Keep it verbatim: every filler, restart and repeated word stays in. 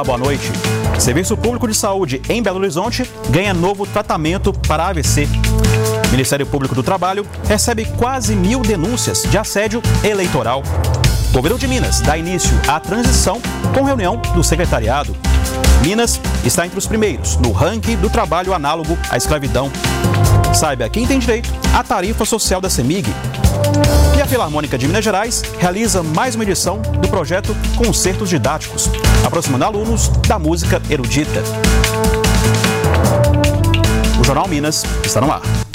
Olá, boa noite. Serviço Público de Saúde em Belo Horizonte ganha novo tratamento para A V C. Ministério Público do Trabalho recebe quase mil denúncias de assédio eleitoral. Governo de Minas dá início à transição com reunião do secretariado. Minas está entre os primeiros no ranking do trabalho análogo à escravidão. Saiba quem tem direito à tarifa social da CEMIG. E a Filarmônica de Minas Gerais realiza mais uma edição do projeto Concertos Didáticos, aproximando alunos da música erudita. O Jornal Minas está no ar.